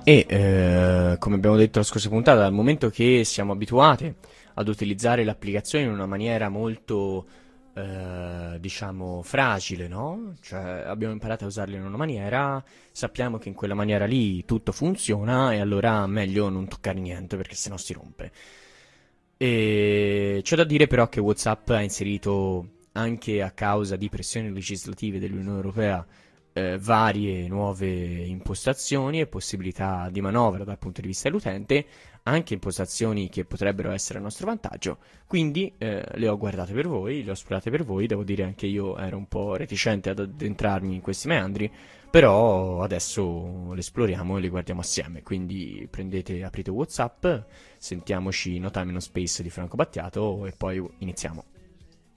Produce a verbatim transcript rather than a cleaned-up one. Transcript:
E eh, come abbiamo detto la scorsa puntata, dal momento che siamo abituati ad utilizzare l'applicazione in una maniera molto, eh, diciamo, fragile, no? Cioè abbiamo imparato a usarla in una maniera, sappiamo che in quella maniera lì tutto funziona e allora meglio non toccare niente perché sennò si rompe. E c'è da dire però che WhatsApp ha inserito, anche a causa di pressioni legislative dell'Unione Europea, eh, varie nuove impostazioni e possibilità di manovra dal punto di vista dell'utente, anche impostazioni che potrebbero essere a nostro vantaggio. Quindi eh, le ho guardate per voi, le ho esplorate per voi, devo dire anche io ero un po' reticente ad addentrarmi in questi meandri, però adesso le esploriamo e le guardiamo assieme, quindi prendete, aprite WhatsApp, sentiamoci No Time No Space di Franco Battiato e poi iniziamo.